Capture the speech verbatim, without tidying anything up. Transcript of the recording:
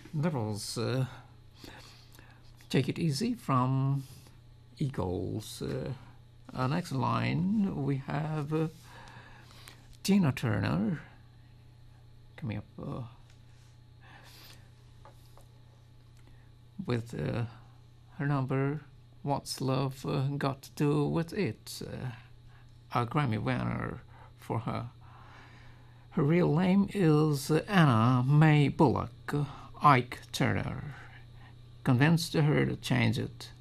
That was uh, Take It Easy from Eagles. Uh, our next line we have uh, Tina Turner coming up uh, with uh, her number What's Love uh, Got to Do with It? Uh, a Grammy winner for her. Her real name is uh, Anna Mae Bullock. Ike Turner convinced her to change it